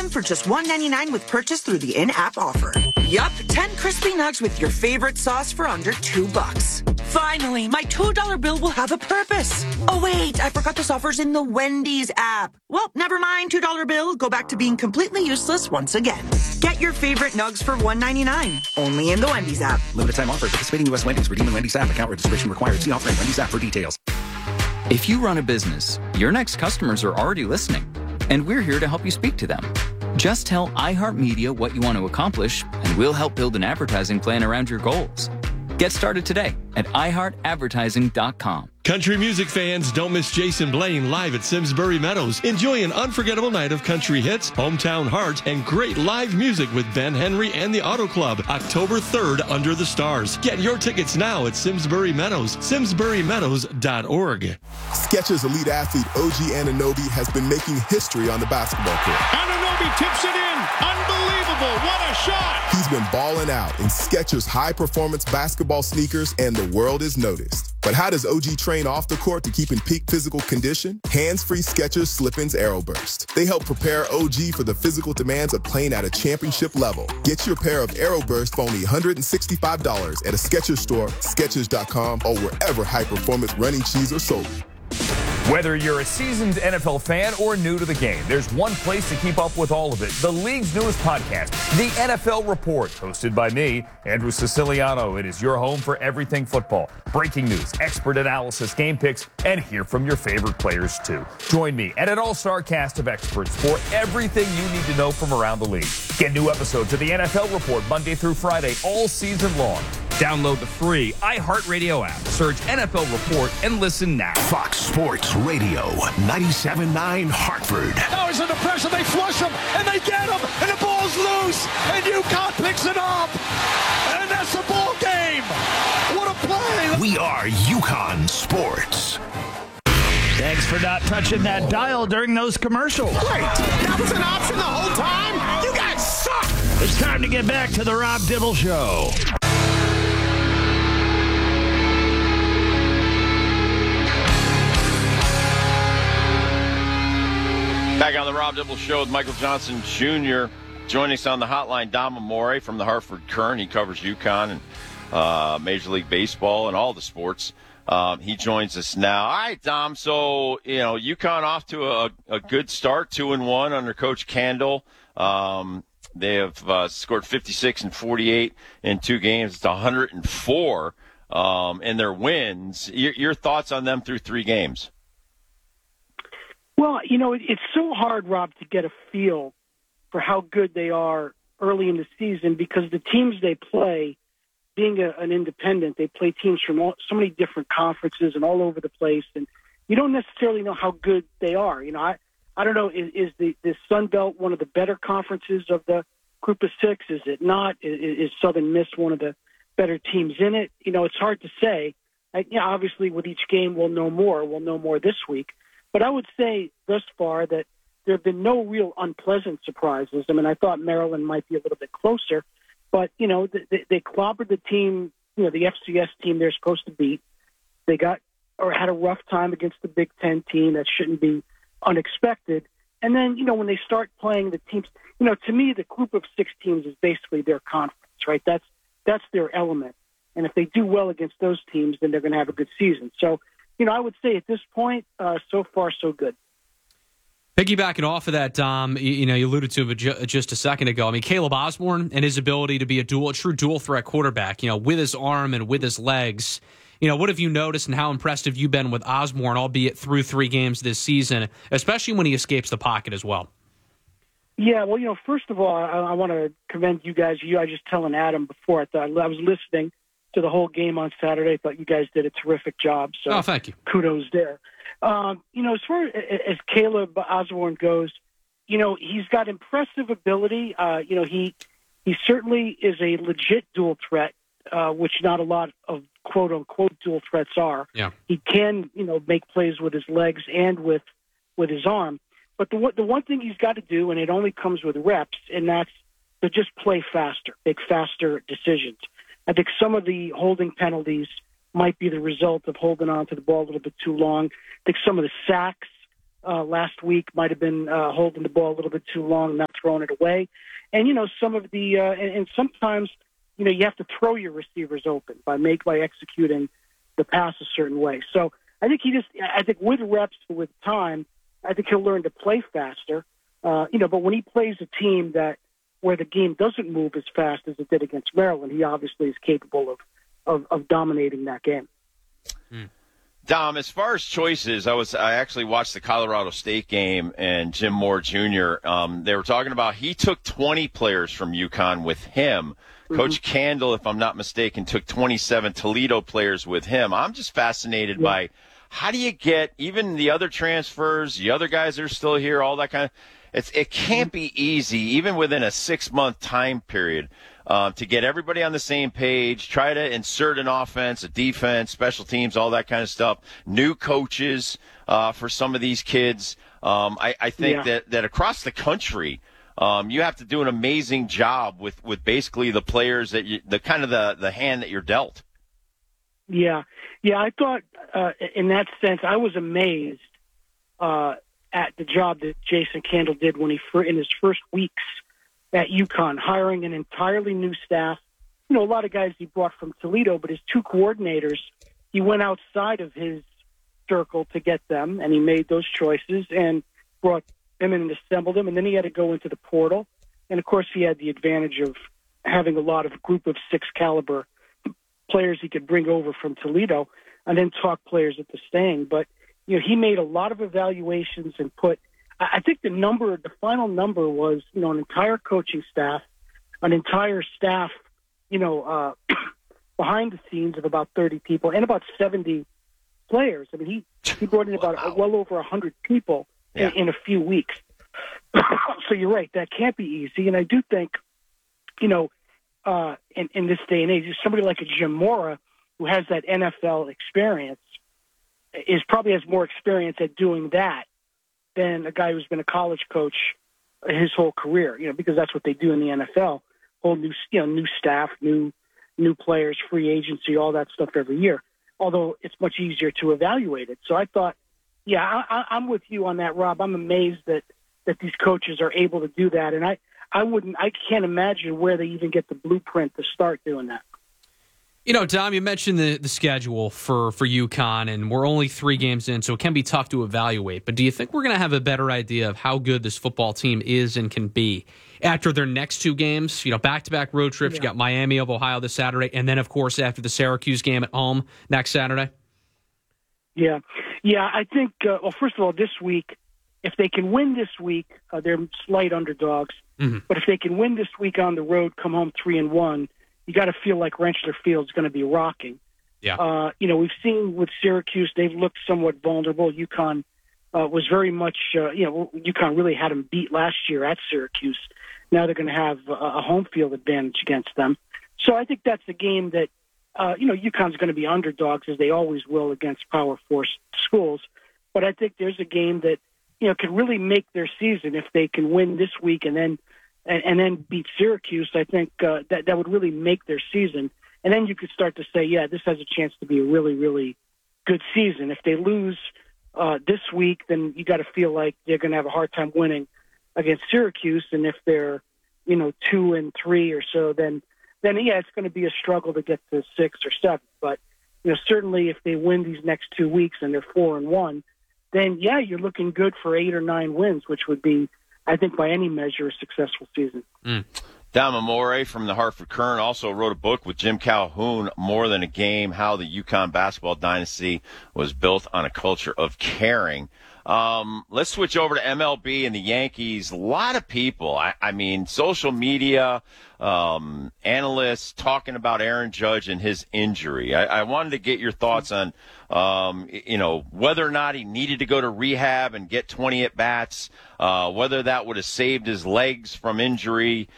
10 for just $1.99 with purchase through the in-app offer. Yup, 10 crispy nugs with your favorite sauce for under $2. Finally, my $2 bill will have a purpose. Oh, wait, I forgot this offer's in the Wendy's app. Well, never mind, $2 bill. Go back to being completely useless once again. Get your favorite nugs for $1.99. Only in the Wendy's app. Limited time offer. Participating U.S. Wendy's. Redeem in Wendy's app. Account registration required. See offer in Wendy's app for details. If you run a business, your next customers are already listening, and we're here to help you speak to them. Just tell iHeartMedia what you want to accomplish, and we'll help build an advertising plan around your goals. Get started today at iHeartAdvertising.com. Country music fans, don't miss Jason Blaine live at Simsbury Meadows. Enjoy an unforgettable night of country hits, hometown hearts, and great live music with Ben Henry and the Auto Club. October 3rd, under the stars. Get your tickets now at Simsbury Meadows, simsburymeadows.org. Skechers elite athlete OG Anunoby has been making history on the basketball court. Anunoby tips it in. Unbelievable. What a shot. He's been balling out in Skechers high-performance basketball sneakers, and the world is noticed. But how does OG train off the court to keep in peak physical condition? Hands-free Skechers Slip-ins AeroBurst. They help prepare OG for the physical demands of playing at a championship level. Get your pair of AeroBurst for only $165 at a Skechers store, Skechers.com, or wherever high-performance running shoes are sold. Whether you're a seasoned NFL fan or new to the game, there's one place to keep up with all of it. The league's newest podcast, The NFL Report, hosted by me, Andrew Siciliano. It is your home for everything football. Breaking news, expert analysis, game picks, and hear from your favorite players, too. Join me and an all-star cast of experts for everything you need to know from around the league. Get new episodes of The NFL Report Monday through Friday, all season long. Download the free iHeartRadio app. Search NFL Report and listen now. Fox Sports Radio, 97.9 Hartford. Now he's under pressure. They flush him, and they get him, and the ball's loose, and UConn picks it up, and that's the ball game. What a play. We are UConn Sports. Thanks for not touching that dial during those commercials. Wait, that was an option the whole time? You guys suck. It's time to get back to the Rob Dibble Show. Back on the Rob Dibble Show with Michael Johnson Jr. Joining us on the hotline, Dom Amore from the Hartford Courant. He covers UConn and Major League Baseball and all the sports. He joins us now. All right, Dom. So, UConn off to a good start, 2-1 under Coach Candle. They have scored 56 and 48 in 2 games. It's 104 in their wins. Your thoughts on them through 3 games? Well, it's so hard, Rob, to get a feel for how good they are early in the season because the teams they play, being an independent, they play teams from so many different conferences and all over the place, and you don't necessarily know how good they are. I don't know, is the Sun Belt one of the better conferences of the group of 6? Is it not? Is Southern Miss one of the better teams in it? It's hard to say. Obviously, with each game, we'll know more. We'll know more this week. But I would say thus far that there have been no real unpleasant surprises. I mean, I thought Maryland might be a little bit closer, but, they clobbered the team, the FCS team they're supposed to beat. They had a rough time against the Big Ten team. That shouldn't be unexpected. And then, when they start playing the teams, to me, the group of 6 teams is basically their conference, right? That's their element. And if they do well against those teams, then they're going to have a good season. So, I would say at this point, so far, so good. Piggybacking off of that, Dom, you alluded to it just a second ago. I mean, Caleb Osborne and his ability to be a true dual threat quarterback, with his arm and with his legs. What have you noticed and how impressed have you been with Osborne, albeit through 3 games this season, especially when he escapes the pocket as well? Yeah, well, first of all, I want to commend you guys. I was just telling Adam before, I was listening to the whole game on Saturday. I thought you guys did a terrific job. So thank you. Kudos there. As far as Caleb Osborne goes, he's got impressive ability. He certainly is a legit dual threat, which not a lot of quote unquote dual threats are. Yeah. He can, make plays with his legs and with his arm. But the one thing he's got to do, and it only comes with reps, and that's to just play faster, make faster decisions. I think some of the holding penalties might be the result of holding on to the ball a little bit too long. I think some of the sacks last week might have been holding the ball a little bit too long, not throwing it away. And, some of the and sometimes, you have to throw your receivers open by executing the pass a certain way. So I think with reps, with time, I think he'll learn to play faster. But when he plays a team where the game doesn't move as fast as it did against Maryland, he obviously is capable of dominating that game. Dom, as far as choices, I actually watched the Colorado State game, and Jim Moore Jr., they were talking about he took 20 players from UConn with him. Mm-hmm. Coach Candle, if I'm not mistaken, took 27 Toledo players with him. I'm just fascinated by how do you get even the other transfers, the other guys that are still here, all that kind of – it can't be easy, even within a 6-month time period, to get everybody on the same page, try to insert an offense, a defense, special teams, all that kind of stuff, new coaches for some of these kids. I think that across the country, you have to do an amazing job with basically the players that the hand that you're dealt. Yeah. I thought in that sense, I was amazed at the job that Jason Candle did when in his first weeks at UConn, hiring an entirely new staff. A lot of guys he brought from Toledo, but his two coordinators, he went outside of his circle to get them, and he made those choices and brought them in and assembled them, and then he had to go into the portal. And, of course, he had the advantage of having a lot of group of 6 caliber players he could bring over from Toledo and then talk players into staying. But, he made a lot of evaluations and I think the final number was, an entire coaching staff, an entire staff, behind the scenes of about 30 people and about 70 players. I mean, he brought in about well over 100 people in a few weeks. So you're right, that can't be easy. And I do think, in this day and age, somebody like a Jim Mora, who has that NFL experience, probably has more experience at doing that than a guy who's been a college coach his whole career, because that's what they do in the NFL. Whole new staff, new players, free agency, all that stuff every year. Although it's much easier to evaluate it. So I thought, I'm with you on that, Rob. I'm amazed that these coaches are able to do that. And I can't imagine where they even get the blueprint to start doing that. Dom, you mentioned the schedule for UConn, and we're only 3 games in, so it can be tough to evaluate. But do you think we're going to have a better idea of how good this football team is and can be after their next 2 games? Back-to-back road trips. You got Miami of Ohio this Saturday, and then, of course, after the Syracuse game at home next Saturday. Yeah. I think, first of all, this week, if they can win this week, they're slight underdogs. Mm-hmm. But if they can win this week on the road, come home 3-1, you got to feel like Rentschler Field's going to be rocking. Yeah. We've seen with Syracuse, they've looked somewhat vulnerable. UConn was very much, UConn really had them beat last year at Syracuse. Now they're going to have a home field advantage against them. So I think that's a game that, UConn's going to be underdogs, as they always will against Power 4 schools. But I think there's a game that, could really make their season if they can win this week and then beat Syracuse. I think that would really make their season. And then you could start to say, this has a chance to be a really, really good season. If they lose this week, then you got to feel like they're going to have a hard time winning against Syracuse. And if they're, 2-3 or so, then it's going to be a struggle to get to 6 or 7. But, certainly if they win these next 2 weeks and they're 4-1, then you're looking good for 8 or 9 wins, which would be, I think, by any measure, a successful season. Dom Amore from the Hartford Courant also wrote a book with Jim Calhoun, More Than a Game, How the UConn Basketball Dynasty Was Built on a Culture of Caring. Let's switch over to MLB and the Yankees. A lot of people, I mean, social media, analysts talking about Aaron Judge and his injury. I wanted to get your thoughts on, whether or not he needed to go to rehab and get 20 at-bats, whether that would have saved his legs from injury,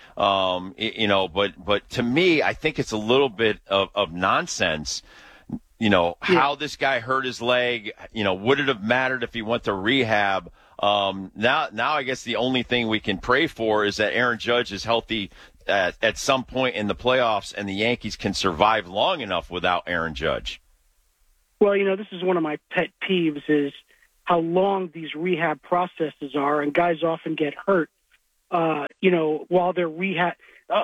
but to me, I think it's a little bit of nonsense. How this guy hurt his leg, would it have mattered if he went to rehab? Now I guess the only thing we can pray for is that Aaron Judge is healthy at some point in the playoffs and the Yankees can survive long enough without Aaron Judge. Well, this is one of my pet peeves is how long these rehab processes are, and guys often get hurt, while they're rehab.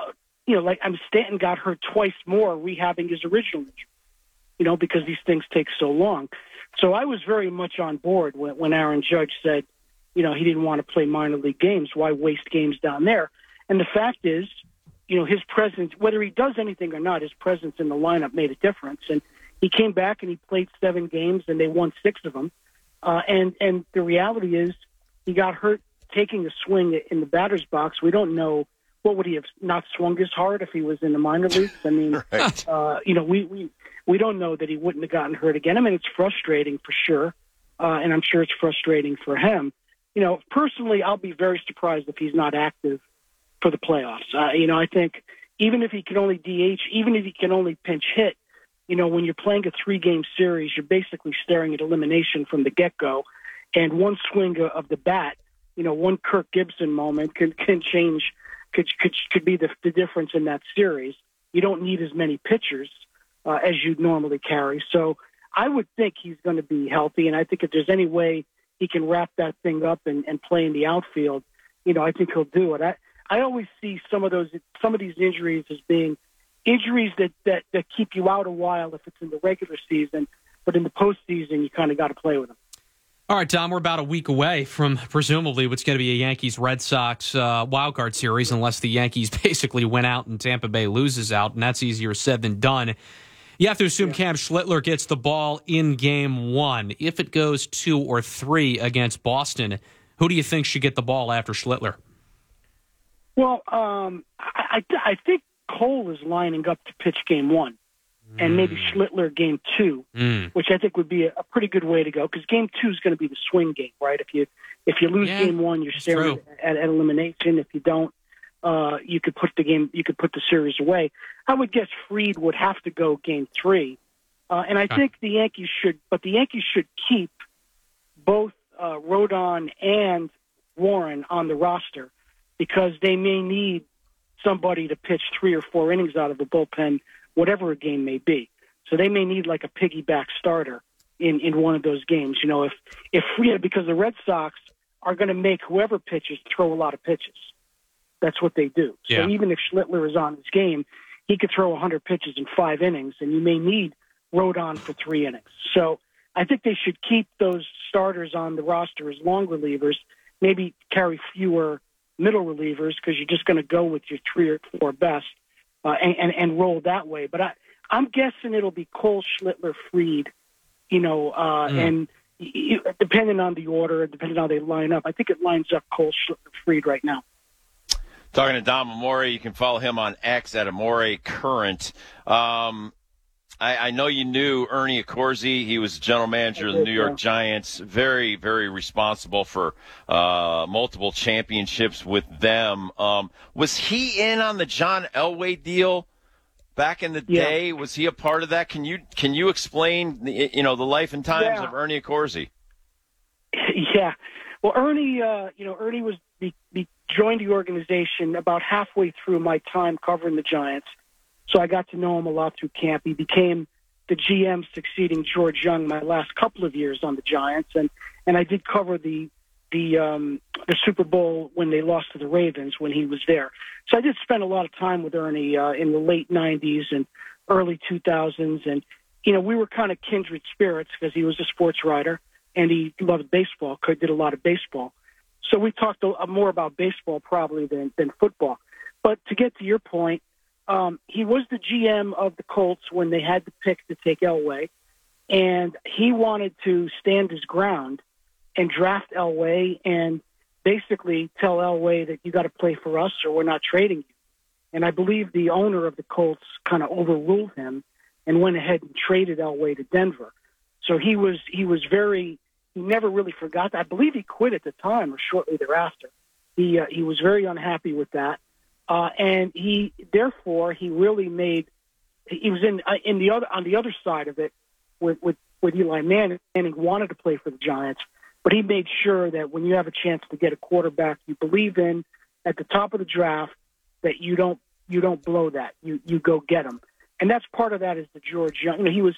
Stanton got hurt twice more rehabbing his original injury, because these things take so long. So I was very much on board when Aaron Judge said, he didn't want to play minor league games. Why waste games down there? And the fact is, his presence, whether he does anything or not, his presence in the lineup made a difference. And he came back and he played 7 games and they won 6 of them. And the reality is he got hurt taking a swing in the batter's box. We don't know, what would he have not swung as hard if he was in the minor leagues? I mean, right. We don't know that he wouldn't have gotten hurt again. I mean, it's frustrating for sure. And I'm sure it's frustrating for him. Personally, I'll be very surprised if he's not active for the playoffs. I think even if he can only DH, even if he can only pinch hit, when you're playing a 3-game series, you're basically staring at elimination from the get-go. And one swing of the bat, one Kirk Gibson moment can change, could be the difference in that series. You don't need as many pitchers as you'd normally carry. So I would think he's going to be healthy, and I think if there's any way he can wrap that thing up and play in the outfield, I think he'll do it. I always see some of these injuries as being injuries that keep you out a while if it's in the regular season, but in the postseason, you kind of got to play with them. All right, Tom, we're about a week away from presumably what's going to be a Yankees-Red Sox wildcard series, unless the Yankees basically win out and Tampa Bay loses out, and that's easier said than done. You have to assume Cam Schlittler gets the ball in Game 1. If it goes 2 or 3 against Boston, who do you think should get the ball after Schlittler? Well, I think Cole is lining up to pitch Game 1, and maybe Schlittler Game 2, which I think would be a pretty good way to go, because Game 2 is going to be the swing game, right? If you lose Game 1, you're staring at elimination. If you don't, you could put the series away. I would guess Fried would have to go Game 3, and I think the Yankees should keep both Rodon and Warren on the roster, because they may need somebody to pitch 3 or 4 innings out of the bullpen, whatever a game may be. So they may need like a piggyback starter in one of those games. Because the Red Sox are going to make whoever pitches throw a lot of pitches. That's what they do. Yeah. So even if Schlittler is on his game, he could throw 100 pitches in 5 innings, and you may need Rodon for 3 innings. So I think they should keep those starters on the roster as long relievers, maybe carry fewer middle relievers, because you're just going to go with your 3 or 4 best and roll that way. But I'm guessing it'll be Cole, Schlittler, Fried, and depending on the order, depending on how they line up, I think it lines up Cole, Schlittler, Fried right now. Talking to Dom Amore, you can follow him on X at Amore Current. I know you knew Ernie Accorsi. He was general manager of the New York Giants. Very, very responsible for multiple championships with them. Was he in on the John Elway deal back in the day? Was he a part of that? Can you explain the life and times of Ernie Accorsi? Yeah. Well, Ernie was joined the organization about halfway through my time covering the Giants. So I got to know him a lot through camp. He became the GM succeeding George Young my last couple of years on the Giants, and I did cover the Super Bowl when they lost to the Ravens when he was there. So I did spend a lot of time with Ernie in the late 90s and early 2000s, and we were kind of kindred spirits because he was a sports writer and he loved baseball. Did a lot of baseball, so we talked more about baseball probably than football. But to get to your point. He was the GM of the Colts when they had the pick to take Elway, and he wanted to stand his ground and draft Elway and basically tell Elway that you got to play for us or we're not trading you. And I believe the owner of the Colts kind of overruled him and went ahead and traded Elway to Denver. So he never really forgot that. I believe he quit at the time or shortly thereafter. He was very unhappy with that. And he really made. He was on the other side of it with Eli Manning. Manning wanted to play for the Giants, but he made sure that when you have a chance to get a quarterback you believe in at the top of the draft, that you don't blow that. You go get him, and that's part of that is the George Young. He was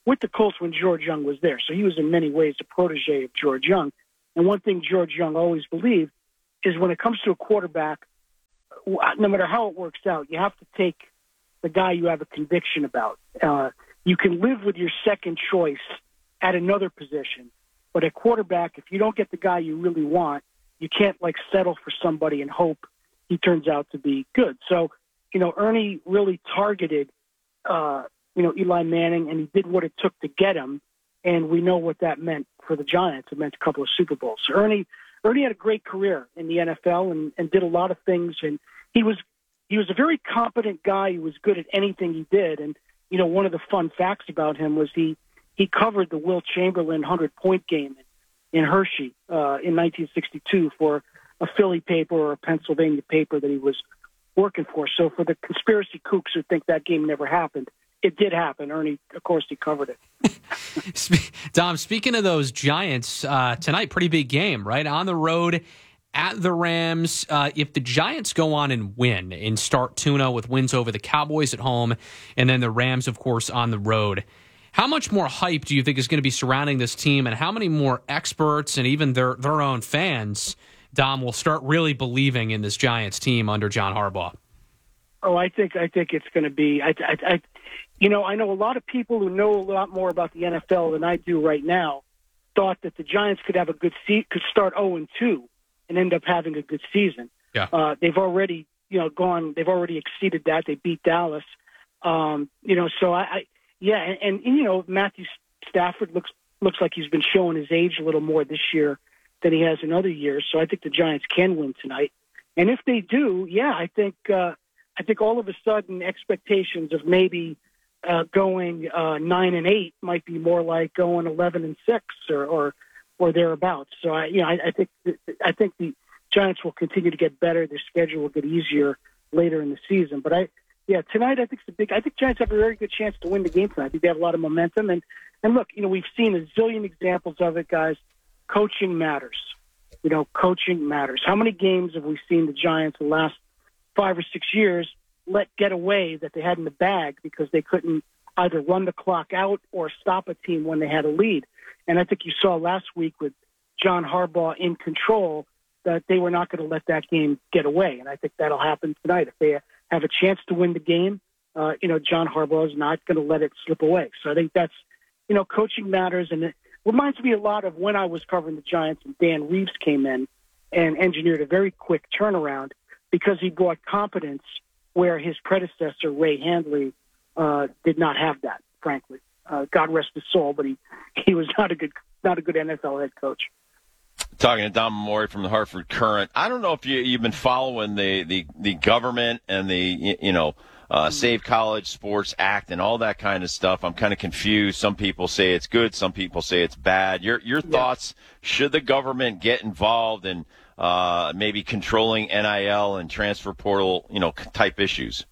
with the Colts when George Young was there. So he was in many ways a protege of George Young. And one thing George Young always believed is when it comes to a quarterback, no matter how it works out, you have to take the guy you have a conviction about. You can live with your second choice at another position, but at quarterback, if you don't get the guy you really want, you can't settle for somebody and hope he turns out to be good. So, Ernie really targeted, Eli Manning, and he did what it took to get him. And we know what that meant for the Giants. It meant a couple of Super Bowls. So Ernie had a great career in the NFL and did a lot of things. And he was a very competent guy. He was good at anything he did. And, one of the fun facts about him was he covered the Wilt Chamberlain 100-point game in Hershey in 1962 for a Philly paper or a Pennsylvania paper that he was working for. So for the conspiracy kooks who think that game never happened, it did happen. Ernie, of course, he covered it. Dom, speaking of those Giants, tonight, pretty big game, right? On the road at the Rams. If the Giants go on and win and start 2-0 with wins over the Cowboys at home and then the Rams, of course, on the road, how much more hype do you think is going to be surrounding this team, and how many more experts and even their own fans, Dom, will start really believing in this Giants team under John Harbaugh? Oh, I think it's going to be. I know a lot of people who know a lot more about the NFL than I do right now thought that the Giants could have a good could start 0-2 and end up having a good season. Yeah. They've already they've already exceeded that. They beat Dallas. Matthew Stafford looks like he's been showing his age a little more this year than he has in other years. So I think the Giants can win tonight. And if they do, I think all of a sudden expectations of maybe going 9-8 might be more like going 11-6 or thereabouts. So I think the Giants will continue to get better. Their schedule will get easier later in the season. But tonight I think I think Giants have a very good chance to win the game tonight. I think they have a lot of momentum. And look, we've seen a zillion examples of it, guys. Coaching matters. Coaching matters. How many games have we seen the Giants the last 5 or 6 years let get away that they had in the bag because they couldn't either run the clock out or stop a team when they had a lead? And I think you saw last week with John Harbaugh in control that they were not going to let that game get away. And I think that'll happen tonight. If they have a chance to win the game, John Harbaugh is not going to let it slip away. So I think that's, coaching matters. And it reminds me a lot of when I was covering the Giants and Dan Reeves came in and engineered a very quick turnaround because he brought competence where his predecessor, Ray Handley, did not have that, frankly. God rest his soul, but he was not a good NFL head coach. Talking to Dom Amore from the Hartford Courant. I don't know if you've been following the government and the Save College Sports Act and all that kind of stuff. I'm kind of confused. Some people say it's good. Some people say it's bad. Your thoughts? Should the government get involved in maybe controlling NIL and transfer portal, type issues?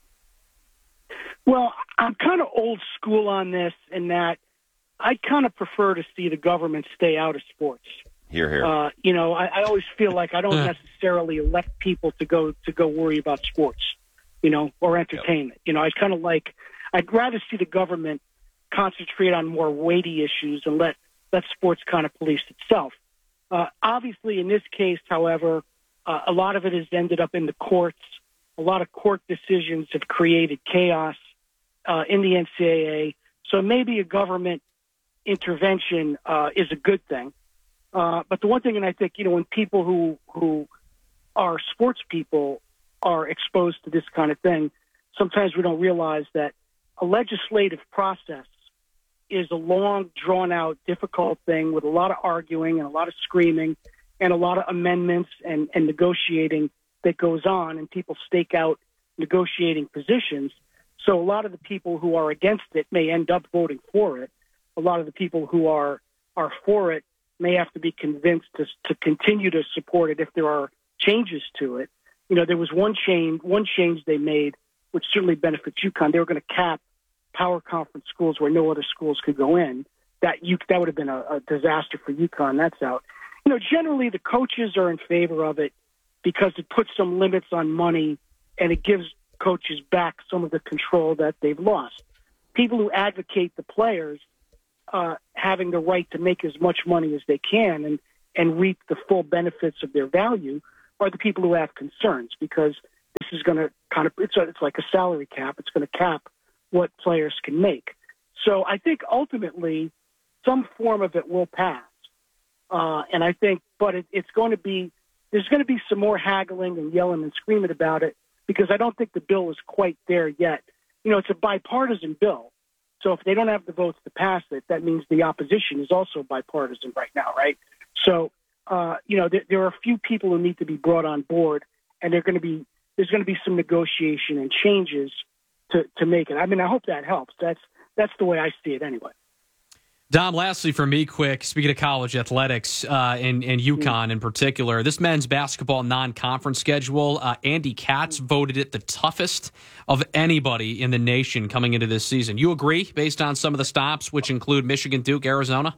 Well, I'm kind of old school on this in that I kind of prefer to see the government stay out of sports. Hear, hear. I always feel like I don't necessarily elect people to go worry about sports, or entertainment. Yep. I'd rather see the government concentrate on more weighty issues and let sports kind of police itself. Obviously, in this case, however, a lot of it has ended up in the courts. A lot of court decisions have created chaos in the NCAA. So maybe a government intervention is a good thing. But the one thing, and I think, when people who are sports people are exposed to this kind of thing, sometimes we don't realize that a legislative process is a long, drawn-out, difficult thing with a lot of arguing and a lot of screaming and a lot of amendments and negotiating that goes on, and people stake out negotiating positions. So a lot of the people who are against it may end up voting for it. A lot of the people who are for it may have to be convinced to continue to support it if there are changes to it. There was one change they made, which certainly benefits UConn. They were going to cap power conference schools where no other schools could go in. That would have been a disaster for UConn. That's out. Generally the coaches are in favor of it because it puts some limits on money and it gives coaches back some of the control that they've lost. People who advocate the players having the right to make as much money as they can and reap the full benefits of their value are the people who have concerns, because this is going to it's like a salary cap. It's going to cap what players can make. So I think ultimately some form of it will pass. And I think, but it's going to be, there's going to be some more haggling and yelling and screaming about it, because I don't think the bill is quite there yet. It's a bipartisan bill. So if they don't have the votes to pass it, that means the opposition is also bipartisan right now, right? So, there are a few people who need to be brought on board, and there's going to be some negotiation and changes to make it. I mean, I hope that helps. That's the way I see it anyway. Dom, lastly for me, quick, speaking of college athletics and UConn in particular, this men's basketball non-conference schedule, Andy Katz voted it the toughest of anybody in the nation coming into this season. You agree, based on some of the stops, which include Michigan, Duke, Arizona?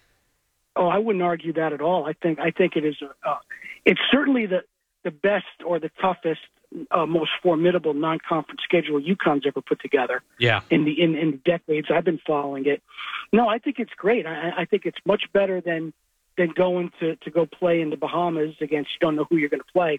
Oh, I wouldn't argue that at all. I think it is. It's certainly the best or the toughest, most formidable non-conference schedule UConn's ever put together. Yeah. In the decades I've been following it. No, I think it's great. I think it's much better than going to go play in the Bahamas against you don't know who you're going to play.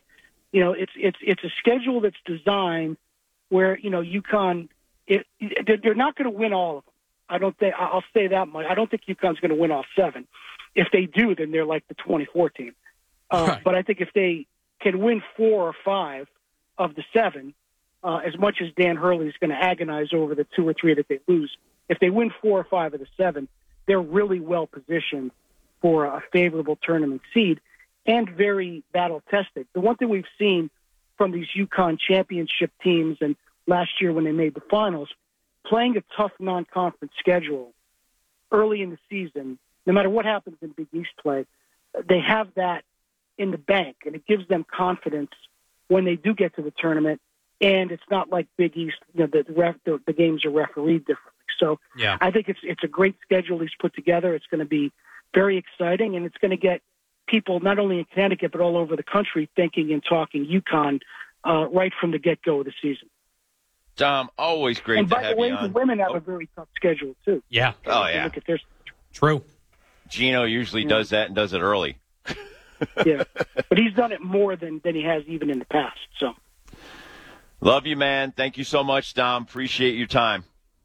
It's a schedule that's designed where UConn they're not going to win all of them. I don't think I'll say that much. I don't think UConn's going to win all 7. If they do, then they're like the 24 team. Right. But I think if they can win 4 or 5 of the 7, as much as Dan Hurley is going to agonize over the 2 or 3 that they lose, if they win 4 or 5 of the 7, they're really well positioned for a favorable tournament seed and very battle tested. The one thing we've seen from these UConn championship teams and last year when they made the finals, playing a tough non-conference schedule early in the season, no matter what happens in Big East play, they have that in the bank, and it gives them confidence when they do get to the tournament. And it's not like Big East, the games are refereed differently. So yeah. I think it's a great schedule he's put together. It's going to be very exciting, and it's going to get people not only in Connecticut but all over the country thinking and talking UConn right from the get-go of the season. Dom, always great and to by have the way, you on. the women have a very tough schedule too. Yeah. Oh, yeah. Look at their True. Gino usually does that and does it early. Yeah, but he's done it more than he has even in the past. So, love you, man. Thank you so much, Dom. Appreciate your time,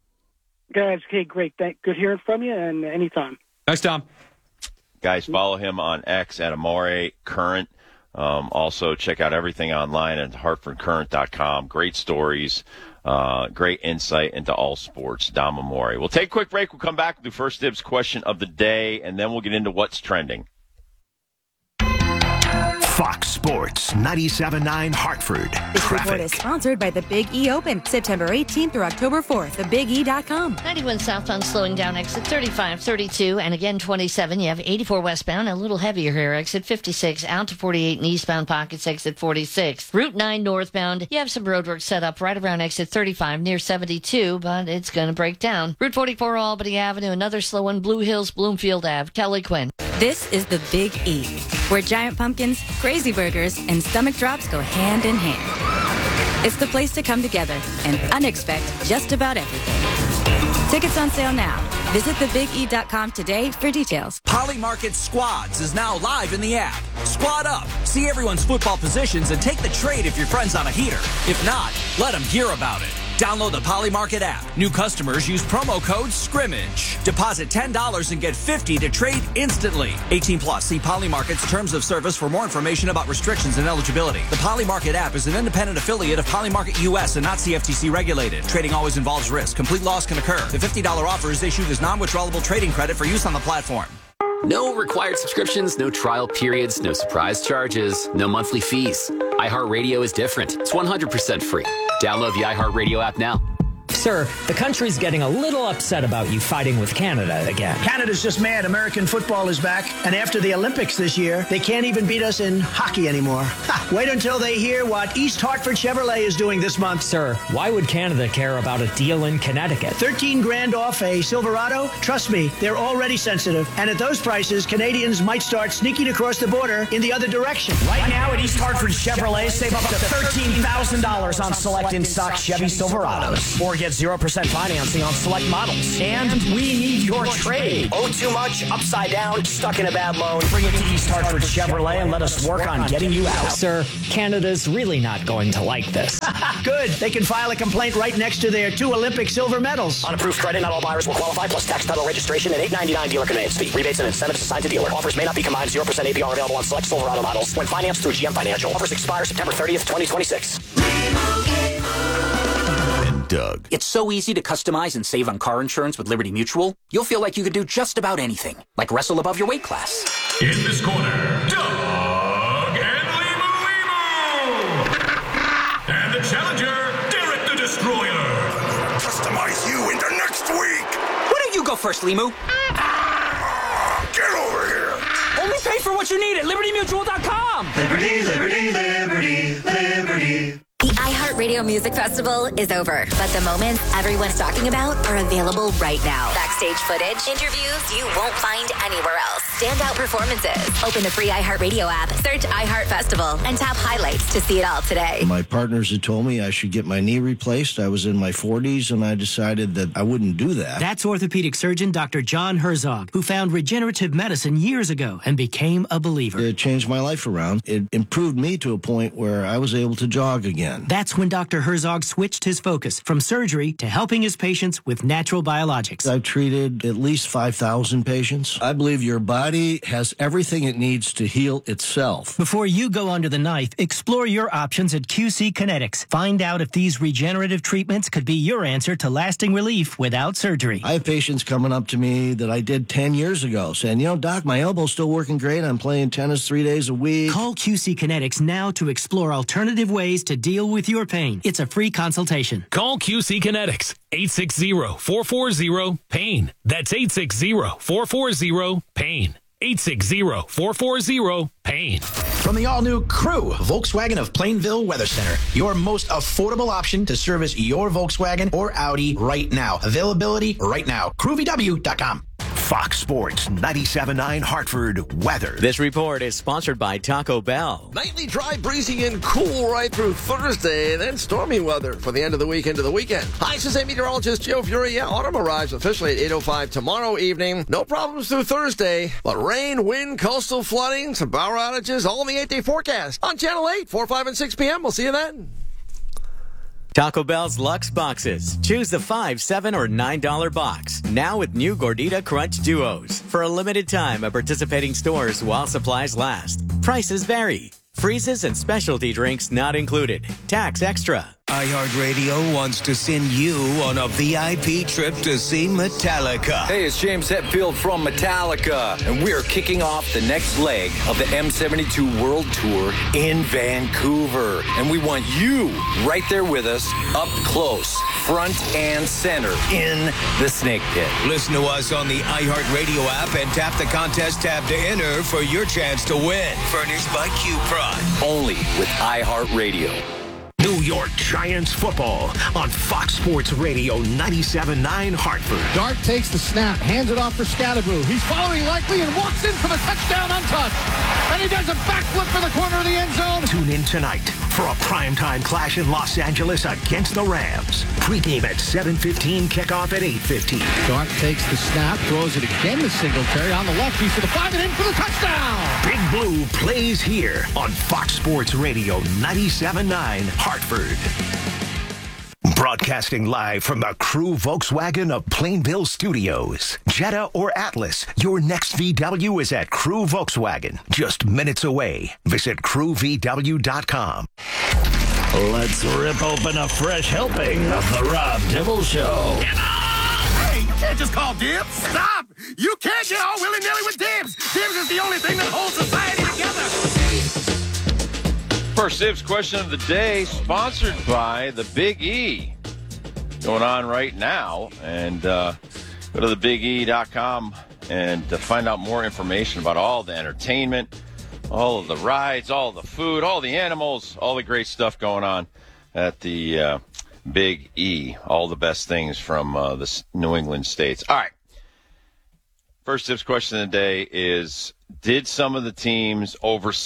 guys. Okay, great. Good hearing from you, and anytime. Thanks, Dom. Guys, follow him on X at Amore Current. Also, check out everything online at HartfordCurrent.com. Great stories, great insight into all sports. Dom Amore. We'll take a quick break. We'll come back and do First Dibs question of the day, and then we'll get into what's trending. Fox Sports 97.9 Hartford. This report is sponsored by the Big E Open, September 18th through October 4th. TheBigE.com. 91 southbound slowing down exit 35, 32, and again 27. You have 84 westbound, a little heavier here, exit 56, out to 48 in eastbound pockets, exit 46. Route 9 northbound, you have some roadwork set up right around exit 35 near 72, but it's going to break down. Route 44 Albany Avenue, another slow one, Blue Hills, Bloomfield Ave. Kelly Quinn. This is the Big E, where giant pumpkins, crazy burgers, and stomach drops go hand in hand. It's the place to come together and unexpect just about everything. Tickets on sale now. Visit thebige.com today for details. Poly Market Squads is now live in the app. Squad up, see everyone's football positions, and take the trade if your friend's on a heater. If not, let them hear about it. Download the Poly Market app. New customers use promo code SCRIMMAGE. Deposit $10 and get $50 to trade instantly. 18 plus. See Poly Market's terms of service for more information about restrictions and eligibility. The Poly Market app is an independent affiliate of Poly Market US and not CFTC regulated. Trading always involves risk. Complete loss can occur. The $50 offer is issued as non-withdrawable trading credit for use on the platform. No required subscriptions, no trial periods, no surprise charges, no monthly fees. iHeartRadio is different. It's 100% free. Download the iHeartRadio app now. Sir, the country's getting a little upset about you fighting with Canada again. Canada's just mad. American football is back. And after the Olympics this year, they can't even beat us in hockey anymore. Ha, wait until they hear what East Hartford Chevrolet is doing this month. Sir, why would Canada care about a deal in Connecticut? $13,000 off a Silverado? Trust me, they're already sensitive. And at those prices, Canadians might start sneaking across the border in the other direction. Right now at East Hartford Chevrolet, save up to $13,000 on select in-stock Chevy Silverados. Or get get 0% financing on select models. And we need your trade. Owe too much, upside down, stuck in a bad loan. Bring it to East Hartford Chevrolet and let us work on getting you out. Sir, Canada's really not going to like this. Good. They can file a complaint right next to their 2 Olympic silver medals. On approved credit, not all buyers will qualify, plus tax, title, registration, and $8.99 dealer conveyance fee. Rebates and incentives assigned to dealer. Offers may not be combined. 0% APR available on select Silverado models when financed through GM Financial. Offers expire September 30th, 2026. And Doug. It's so easy to customize and save on car insurance with Liberty Mutual. You'll feel like you could do just about anything, like wrestle above your weight class. In this corner, Doug and Limu. And the challenger, Derek the Destroyer. Customize you into next week. Why don't you go first, Limu? Get over here. Only pay for what you need at LibertyMutual.com. Liberty, liberty, liberty, liberty. The iHeartRadio Music Festival is over, but the moments everyone's talking about are available right now. Backstage footage, interviews you won't find anywhere else, standout performances. Open the free iHeartRadio app, search iHeart Festival, and tap highlights to see it all today. My partners had told me I should get my knee replaced. I was in my 40s, and I decided that I wouldn't do that. That's orthopedic surgeon Dr. John Herzog, who found regenerative medicine years ago and became a believer. It changed my life around. It improved me to a point where I was able to jog again. That's when Dr. Herzog switched his focus from surgery to helping his patients with natural biologics. I've treated at least 5,000 patients. I believe your body has everything it needs to heal itself. Before you go under the knife, explore your options at QC Kinetics. Find out if these regenerative treatments could be your answer to lasting relief without surgery. I have patients coming up to me that I did 10 years ago saying, Doc, my elbow's still working great. I'm playing tennis 3 days a week. Call QC Kinetics now to explore alternative ways to deal with your pain. It's a free consultation. Call QC Kinetics, 860-440-PAIN. That's 860-440-PAIN. 860-440-PAIN. From the all-new Crew, Volkswagen of Plainville Weather Center, your most affordable option to service your Volkswagen or Audi right now. Availability right now. CrewVW.com. Fox Sports 97.9 Hartford weather. This report is sponsored by Taco Bell. Nightly dry, breezy, and cool right through Thursday, then stormy weather for the end of the week into the weekend. Hi, this is meteorologist Joe Fury. Yeah, autumn arrives officially at 8:05 tomorrow evening. No problems through Thursday, but rain, wind, coastal flooding, some power outages, all in the 8-day forecast. On Channel 8, 4, 5, and 6 p.m. We'll see you then. Taco Bell's Luxe Boxes. Choose the $5, $7, or $9 box. Now with new Gordita Crunch Duos. For a limited time at participating stores while supplies last. Prices vary. Freezes and specialty drinks not included. Tax extra. iHeartRadio wants to send you on a VIP trip to see Metallica. Hey, it's James Hetfield from Metallica, and we're kicking off the next leg of the M72 World Tour in Vancouver. And we want you right there with us, up close, front and center, in the Snake Pit. Listen to us on the iHeartRadio app and tap the contest tab to enter for your chance to win. Furnished by Q-Prod. Only with iHeartRadio. New York Giants football on Fox Sports Radio 97.9 Hartford. Dart takes the snap, hands it off for Scatterboo. He's following Likely and walks in for the touchdown untouched. And he does a backflip for the corner of the end zone. Tune in tonight for a primetime clash in Los Angeles against the Rams. Pregame at 7:15, kickoff at 8:15. Dart takes the snap, throws it again to Singletary on the left. He's for the 5 and in for the touchdown. Big Blue plays here on Fox Sports Radio 97.9 Hartford. Broadcasting live from the Crew Volkswagen of Plainville Studios. Jetta or Atlas, your next VW is at Crew Volkswagen. Just minutes away. Visit CrewVW.com. Let's rip open a fresh helping of the Rob Dibble Show. Hey, you can't just call dibs. Stop! You can't get all willy-nilly with dibs. Dibs is the only thing that holds society together. First Dibs question of the day, sponsored by the Big E. Going on right now. And go to thebige.com and find out more information about all the entertainment, all of the rides, all of the food, all the animals, all the great stuff going on at the Big E. All the best things from the New England states. All right. First Tips question of the day is, did some of the teams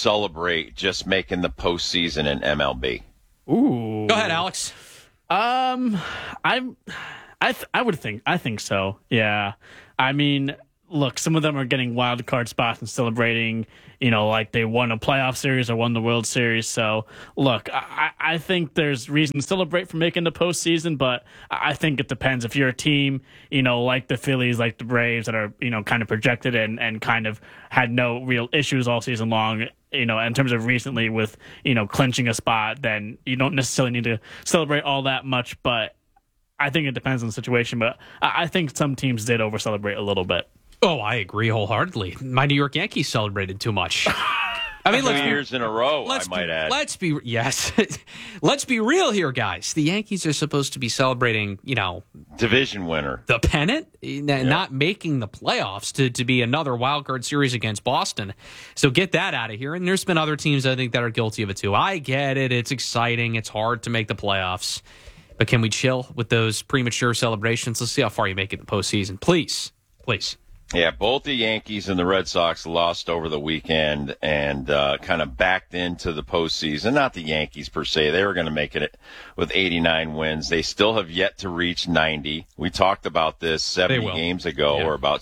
over-celebrate just making the postseason in MLB? Ooh. Go ahead, Alex. I think so. Yeah. I mean, look, some of them are getting wild card spots and celebrating, like they won a playoff series or won the World Series. So, look, I think there's reason to celebrate for making the postseason, but I think it depends. If you're a team, like the Phillies, like the Braves that are, kind of projected and kind of had no real issues all season long, in terms of recently with, clinching a spot, then you don't necessarily need to celebrate all that much. But I think it depends on the situation. But I think some teams did over-celebrate a little bit. Oh, I agree wholeheartedly. My New York Yankees celebrated too much. I mean, 2 years in a row, I might add. Let's be real here, guys. The Yankees are supposed to be celebrating, division winner, the pennant, not making the playoffs to be another wild card series against Boston. So get that out of here. And there's been other teams I think that are guilty of it too. I get it. It's exciting. It's hard to make the playoffs. But can we chill with those premature celebrations? Let's see how far you make it in the postseason. Please. Yeah, both the Yankees and the Red Sox lost over the weekend and kind of backed into the postseason. Not the Yankees per se. They were going to make it with 89 wins. They still have yet to reach 90. We talked about this 70 games ago, or about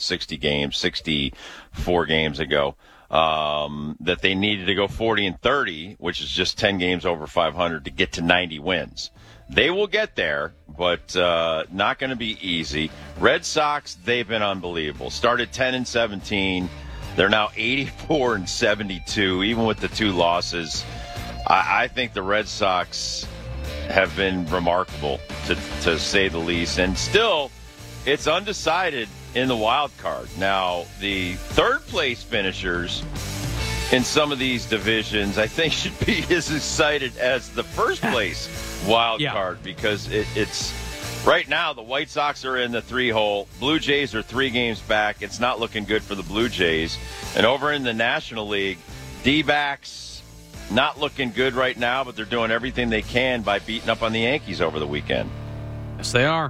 64 games ago, that they needed to go 40-30, which is just 10 games over 500 to get to 90 wins. They will get there, but not going to be easy. Red Sox, they've been unbelievable. Started 10-17. They're now 84-72, even with the 2 losses. I think the Red Sox have been remarkable, to say the least. And still, it's undecided in the wild card. Now, the third-place finishers in some of these divisions, I think, should be as excited as the first-place wild card, because it's right now the White Sox are in the 3-hole. Blue Jays are 3 games back. It's not looking good for the Blue Jays. And over in the National League, D-backs not looking good right now, but they're doing everything they can by beating up on the Yankees over the weekend. Yes, they are.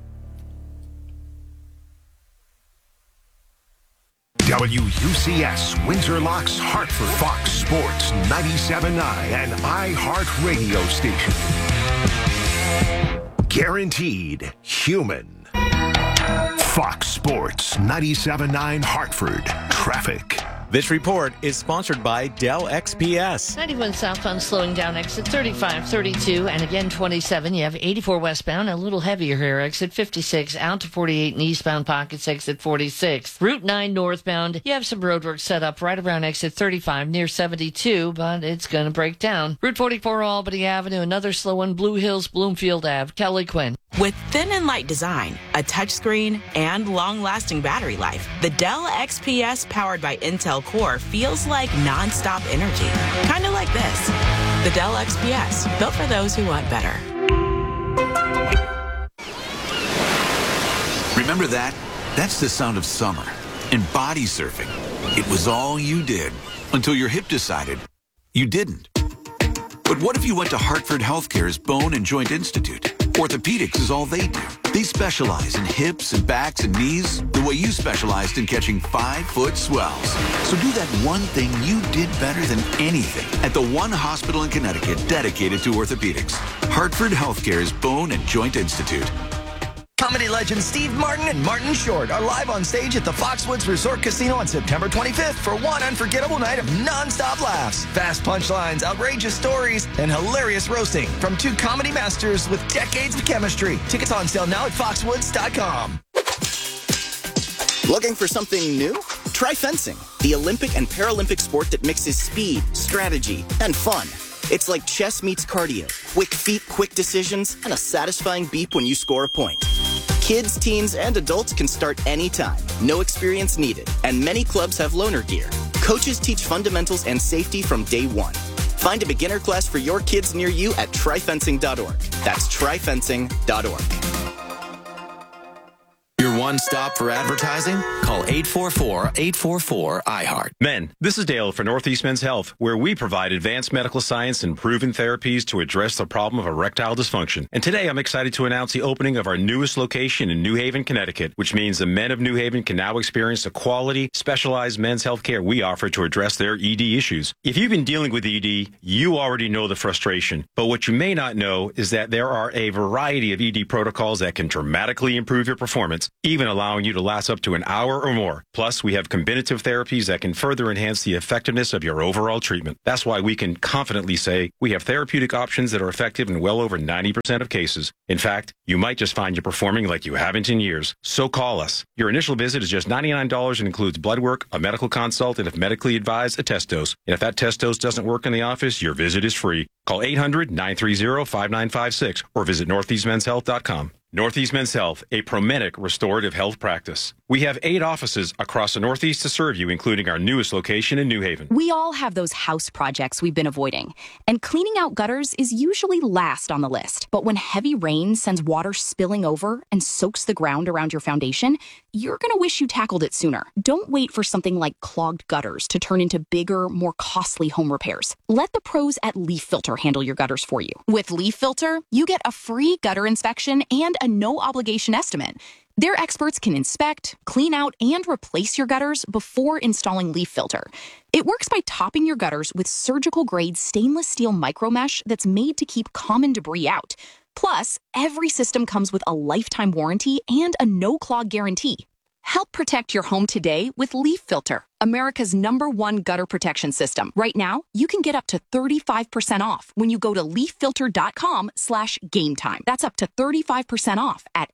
WUCS, Windsor Locks, Hartford, Fox Sports 97.9 and iHeartRadio station. Guaranteed human. Fox Sports 97.9 Hartford. Traffic. This report is sponsored by Dell XPS. 91 southbound slowing down exit 35, 32, and again 27. You have 84 westbound, a little heavier here, exit 56, out to 48 and eastbound pockets, exit 46. Route 9 northbound, you have some roadwork set up right around exit 35 near 72, but it's going to break down. Route 44 Albany Avenue, another slow one, Blue Hills, Bloomfield Ave, Kelly Quinn. With thin and light design, a touchscreen, and long-lasting battery life, the Dell XPS powered by Intel Core feels like non-stop energy. Kind of like this. The Dell XPS, built for those who want better. Remember that? That's the sound of summer and body surfing. It was all you did until your hip decided you didn't. But what if you went to Hartford Healthcare's Bone and Joint Institute? Orthopedics is all they do. They specialize in hips and backs and knees the way you specialized in catching 5-foot swells. So do that one thing you did better than anything at the one hospital in Connecticut dedicated to orthopedics. Hartford Healthcare's Bone and Joint Institute. Comedy legends Steve Martin and Martin Short are live on stage at the Foxwoods Resort Casino on September 25th for one unforgettable night of non-stop laughs, fast punchlines, outrageous stories, and hilarious roasting from 2 comedy masters with decades of chemistry. Tickets on sale now at foxwoods.com. Looking for something new? Try fencing, the Olympic and Paralympic sport that mixes speed, strategy, and fun. It's like chess meets cardio. Quick feet, quick decisions, and a satisfying beep when you score a point. Kids, teens, and adults can start anytime. No experience needed. And many clubs have loaner gear. Coaches teach fundamentals and safety from day one. Find a beginner class for your kids near you at tryfencing.org. That's tryfencing.org. Your Your one stop for advertising? Call 844-844-iHeart. Men, this is Dale for Northeast Men's Health, where we provide advanced medical science and proven therapies to address the problem of erectile dysfunction. And today I'm excited to announce the opening of our newest location in New Haven, Connecticut, which means the men of New Haven can now experience the quality, specialized men's health care we offer to address their ED issues. If you've been dealing with ED, you already know the frustration. But what you may not know is that there are a variety of ED protocols that can dramatically improve your performance, even allowing you to last up to an hour or more. Plus, we have combinative therapies that can further enhance the effectiveness of your overall treatment. That's why we can confidently say we have therapeutic options that are effective in well over 90% of cases. In fact, you might just find you're performing like you haven't in years. So call us. Your initial visit is just $99 and includes blood work, a medical consult, and if medically advised, a test dose. And if that test dose doesn't work in the office, your visit is free. Call 800-930-5956 or visit northeastmenshealth.com. Northeast Men's Health, a Promenic restorative health practice. We have 8 offices across the Northeast to serve you, including our newest location in New Haven. We all have those house projects we've been avoiding, and cleaning out gutters is usually last on the list. But when heavy rain sends water spilling over and soaks the ground around your foundation, you're going to wish you tackled it sooner. Don't wait for something like clogged gutters to turn into bigger, more costly home repairs. Let the pros at Leaf Filter handle your gutters for you. With Leaf Filter, you get a free gutter inspection and a no-obligation estimate. Their experts can inspect, clean out, and replace your gutters before installing Leaf Filter. It works by topping your gutters with surgical-grade stainless steel micromesh that's made to keep common debris out. Plus, every system comes with a lifetime warranty and a no-clog guarantee. Help protect your home today with Leaf Filter, America's #1 gutter protection system. Right now, you can get up to 35% off when you go to leaffilter.com/gametime. That's up to 35% off at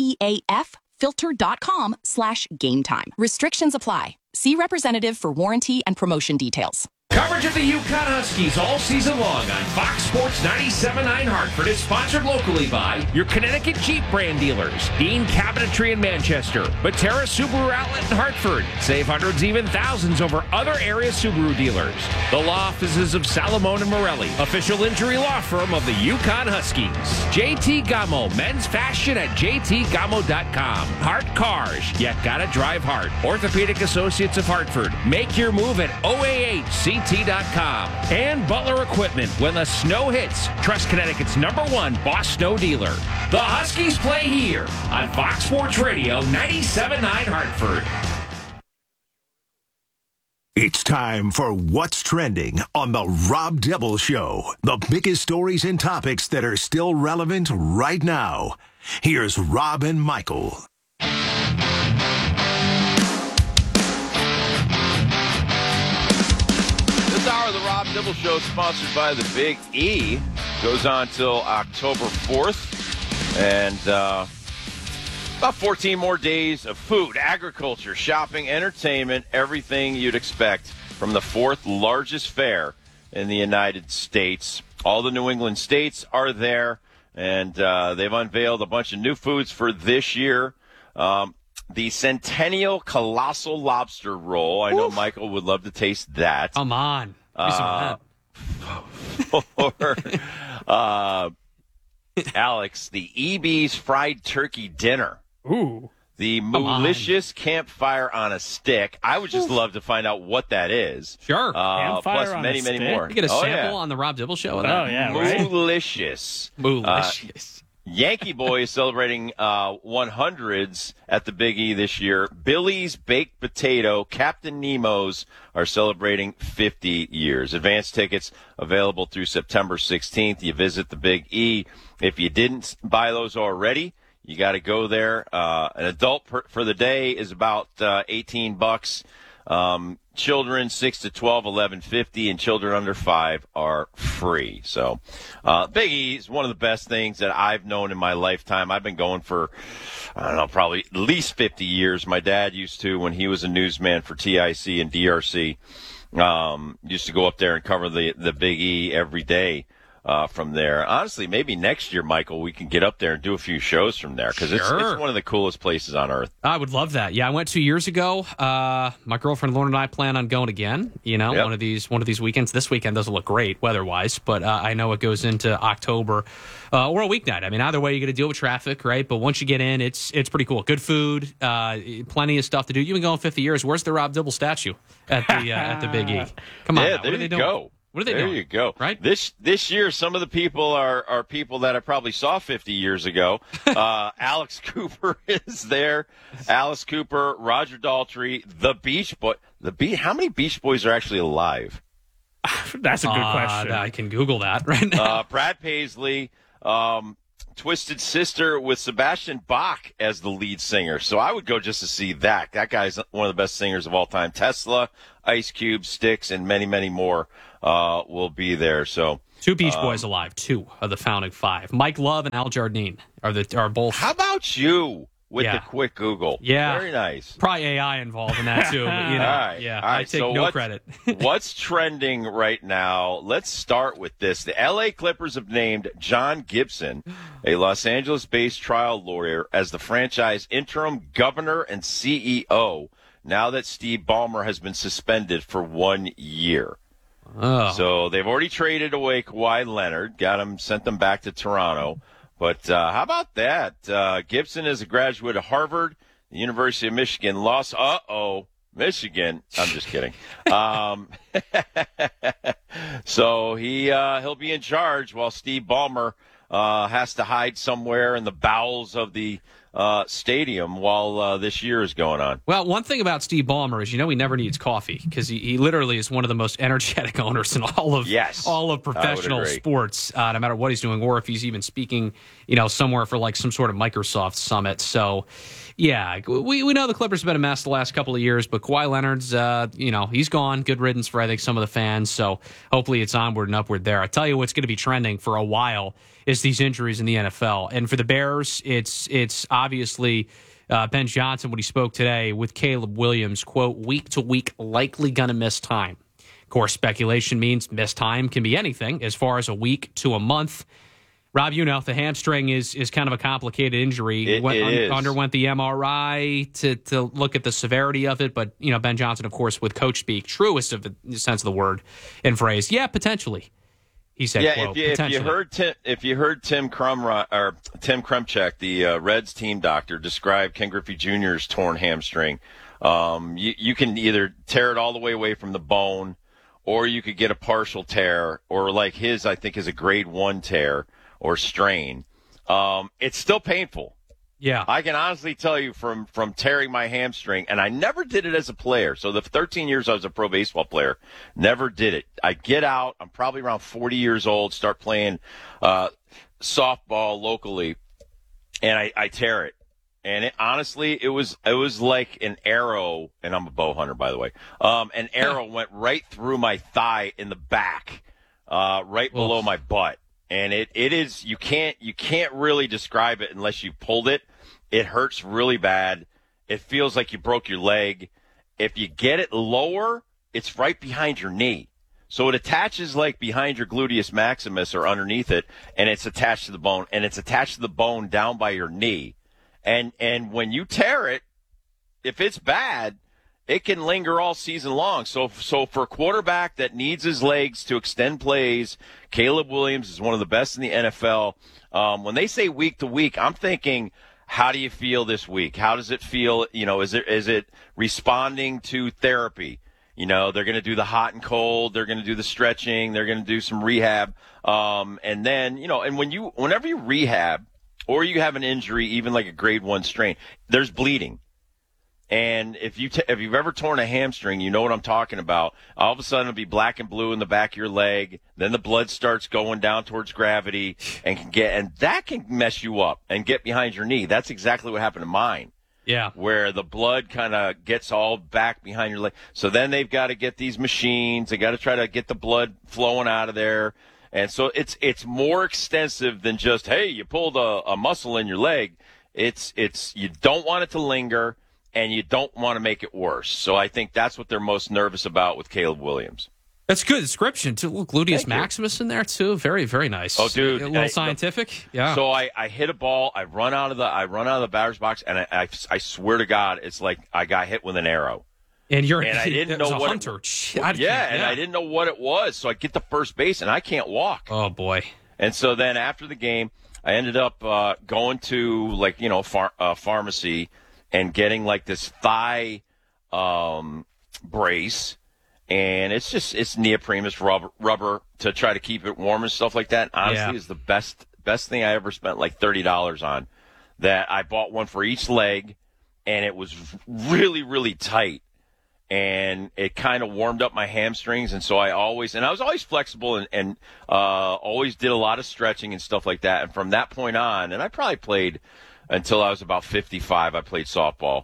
leaffilter.com/gametime. Restrictions apply. See representative for warranty and promotion details. Coverage of the UConn Huskies all season long on Fox Sports 97.9 Hartford is sponsored locally by your Connecticut Jeep brand dealers, Dean Cabinetry in Manchester, Batera Subaru Outlet in Hartford. Save hundreds, even thousands over other area Subaru dealers. The law offices of Salamone and Morelli, official injury law firm of the UConn Huskies. JT Gamo, men's fashion at jtgamo.com. Hart Cars, you gotta drive hard. Orthopedic Associates of Hartford, make your move at OAHCT.com. And Butler Equipment. When the snow hits, trust Connecticut's #1 Boss Snow dealer. The Huskies play here on Fox Sports Radio 97.9 Hartford. It's time for What's Trending on The Rob Dibble Show. The biggest stories and topics that are still relevant right now. Here's Rob and Michael. This hour of the Rob Dibble Show, sponsored by the Big E, goes on till October 4th. And about 14 more days of food, agriculture, shopping, entertainment, everything you'd expect from the 4th largest fair in the United States. All the New England states are there, and they've unveiled a bunch of new foods for this year. The Centennial Colossal Lobster Roll. I know Michael would love to taste that. Come on. For Alex, the EB's Fried Turkey Dinner. Ooh. The Moolicious Campfire on a Stick. I would just love to find out what that is. Sure. Plus many more. You get a sample on the Rob Dibble Show? Oh, yeah, right? Moolicious. Moolicious. Yankee Boy is celebrating 100s at the Big E this year. Billy's Baked Potato, Captain Nemo's are celebrating 50 years. Advance tickets available through September 16th. You visit the Big E. If you didn't buy those already, you got to go there. An adult for the day is about $18. Children 6 to 12, $11.50, and children under 5 are free. So, Big E is one of the best things that I've known in my lifetime. I've been going for, I don't know, probably at least 50 years. My dad used to, when he was a newsman for TIC and DRC, used to go up there and cover the Big E every day. from there. Honestly, maybe next year, Michael, we can get up there and do a few shows from there because it's one of the coolest places on earth. I would love that. Yeah, I went 2 years ago. My girlfriend Lauren and I plan on going again. One of these weekends. This weekend doesn't look great weather-wise, but I know it goes into October or a weeknight. I mean, either way, you got to deal with traffic, right? But once you get in, it's pretty cool. Good food, plenty of stuff to do. You've been going 50 years. Where's the Rob Dibble statue at the Big E? Come on, yeah, there you go. What are they doing? There you go. Right? This year, some of the people are people that I probably saw 50 years ago. Alex Cooper is there. Alice Cooper, Roger Daltrey, the Beach Boy. How many Beach Boys are actually alive? That's a good question. I can Google that right now. Brad Paisley, Twisted Sister with Sebastian Bach as the lead singer. So I would go just to see that. That guy's one of the best singers of all time. Tesla, Ice Cube, Styx, and many, many more will be there. So 2 Beach Boys alive, 2 of the founding 5. Mike Love and Al Jardine are both. How about you with the quick Google? Yeah, very nice. Probably AI involved in that too. But, all right. I take no credit. What's trending right now? Let's start with this. The L.A. Clippers have named John Gibson, a Los Angeles-based trial lawyer, as the franchise interim governor and CEO. Now that Steve Ballmer has been suspended for 1 year. Oh. So they've already traded away Kawhi Leonard, sent them back to Toronto. But how about that? Gibson is a graduate of Harvard, the University of Michigan. Michigan. I'm just kidding. So he'll be in charge while Steve Ballmer has to hide somewhere in the bowels of the stadium while this year is going on. Well, one thing about Steve Ballmer is, he never needs coffee because he literally is one of the most energetic owners in all of professional sports, no matter what he's doing or if he's even speaking, somewhere for like some sort of Microsoft summit. So, yeah, we know the Clippers have been a mess the last couple of years, but Kawhi Leonard's, he's gone. Good riddance for, I think, some of the fans. So hopefully it's onward and upward there. I tell you what's going to be trending for a while is these injuries in the NFL. And for the Bears, it's obviously Ben Johnson, when he spoke today with Caleb Williams, quote, week to week, likely going to miss time. Of course, speculation means missed time can be anything as far as a week to a month. Rob, the hamstring is kind of a complicated injury. Underwent the MRI to look at the severity of it. But, Ben Johnson, of course, with coach speak, truest of the sense of the word and phrase, yeah, potentially. He said, quote, if you heard Tim Krumchek, the Reds team doctor, describe Ken Griffey Jr.'s torn hamstring, you can either tear it all the way away from the bone, or you could get a partial tear, or like his, I think, is a grade 1 tear or strain. It's still painful. Yeah, I can honestly tell you from tearing my hamstring, and I never did it as a player. So the 13 years I was a pro baseball player, never did it. I get out, I'm probably around 40 years old, start playing softball locally, and I tear it. And honestly, it was like an arrow, and I'm a bow hunter, by the way. An arrow went right through my thigh in the back, right below my butt. And it is, you can't really describe it unless you pulled it. It hurts really bad. It feels like you broke your leg. If you get it lower, it's right behind your knee. So it attaches like behind your gluteus maximus or underneath it, and it's attached to the bone, and it's attached to the bone down by your knee. And when you tear it, if it's bad, it can linger all season long. So for a quarterback that needs his legs to extend plays, Caleb Williams is one of the best in the NFL. When they say week to week, I'm thinking, how do you feel this week? How does it feel? Is it responding to therapy? They're going to do the hot and cold. They're going to do the stretching. They're going to do some rehab. And then, and whenever you rehab or you have an injury, even like a grade 1 strain, there's bleeding. And if you've ever torn a hamstring, you know what I'm talking about. All of a sudden, it'll be black and blue in the back of your leg. Then the blood starts going down towards gravity and that can mess you up and get behind your knee. That's exactly what happened to mine. Yeah. Where the blood kind of gets all back behind your leg. So then they've got to get these machines. They got to try to get the blood flowing out of there. And so it's more extensive than just, hey, you pulled a muscle in your leg. It's you don't want it to linger. And you don't want to make it worse. So I think that's what they're most nervous about with Caleb Williams. That's good description, too. Look, Gluteus Maximus in there, too. Very, very nice. Oh, dude. A little scientific. Yeah. So I hit a ball. I run out of the batter's box, and I swear to God, it's like I got hit with an arrow. And I didn't know what hunter. I didn't know what it was. So I get to first base, and I can't walk. Oh, boy. And so then after the game, I ended up going to pharmacy and getting like this thigh brace. And it's neoprene, rubber to try to keep it warm and stuff like that. Honestly, is the best thing I ever spent like $30 on. That I bought one for each leg, and it was really, really tight. And it kind of warmed up my hamstrings, and so I was always flexible and always did a lot of stretching and stuff like that. And from that point on, and I probably played until I was about 55. I played softball.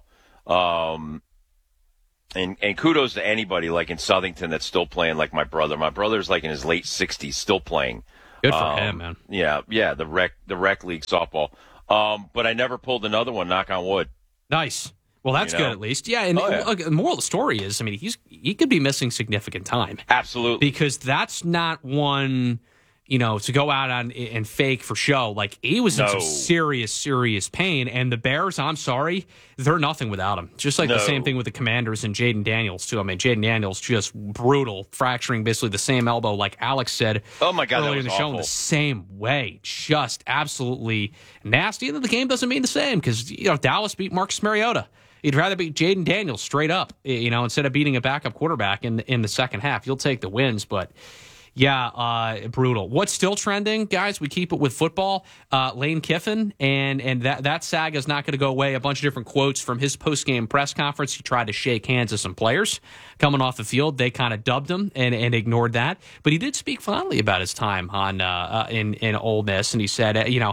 And kudos to anybody like in Southington that's still playing, like my brother. My brother's like in his late 60s, still playing. Good for him, man. Yeah, the rec league softball. But I never pulled another one. Knock on wood. Nice. Well, that's good at least. Yeah, and look, the moral of the story is, I mean, he could be missing significant time. Absolutely, because that's not one. To go out on and fake for show. Like, he was in some serious pain. And the Bears, I'm sorry, they're nothing without him. Just like the same thing with the Commanders and Jaden Daniels, too. I mean, Jaden Daniels just brutal, fracturing basically the same elbow, like Alex said my God, earlier in the show, in the same way. Just absolutely nasty. And the game doesn't mean the same because, Dallas beat Marcus Mariota. You'd rather beat Jaden Daniels straight up, instead of beating a backup quarterback in the second half. You'll take the wins, but... Yeah, brutal. What's still trending, guys? We keep it with football. Lane Kiffin, and that saga is not going to go away. A bunch of different quotes from his post-game press conference. He tried to shake hands with some players coming off the field. They kind of dubbed him and ignored that. But he did speak fondly about his time on in Ole Miss, and he said,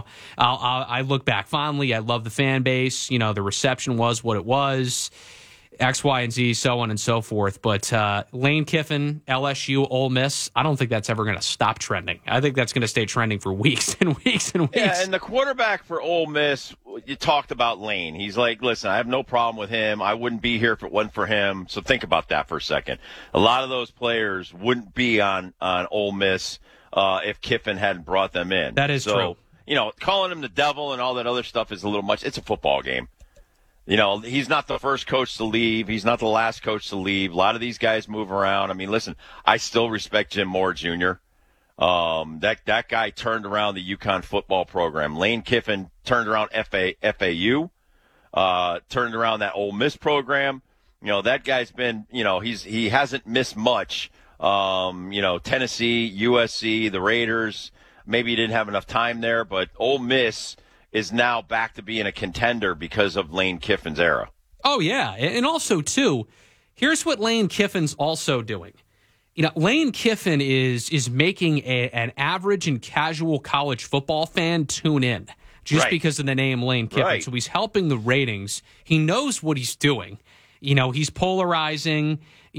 I look back fondly. I love the fan base. The reception was what it was. X, Y, and Z, so on and so forth. But Lane Kiffin, LSU, Ole Miss, I don't think that's ever going to stop trending. I think that's going to stay trending for weeks and weeks and weeks. Yeah, and the quarterback for Ole Miss, you talked about Lane. He's like, listen, I have no problem with him. I wouldn't be here if it wasn't for him. So think about that for a second. A lot of those players wouldn't be on Ole Miss if Kiffin hadn't brought them in. That is true. Calling him the devil and all that other stuff is a little much. It's a football game. He's not the first coach to leave. He's not the last coach to leave. A lot of these guys move around. I mean, listen, I still respect Jim Moore Jr. That guy turned around the UConn football program. Lane Kiffin turned around FAU, turned around that Ole Miss program. That guy's been, he hasn't missed much. Tennessee, USC, the Raiders. Maybe he didn't have enough time there, but Ole Miss is now back to being a contender because of Lane Kiffin's era. Oh, yeah. And also, too, here's what Lane Kiffin's also doing. Lane Kiffin is making an average and casual college football fan tune in just because of the name Lane Kiffin. Right. So he's helping the ratings. He knows what he's doing. He's polarizing.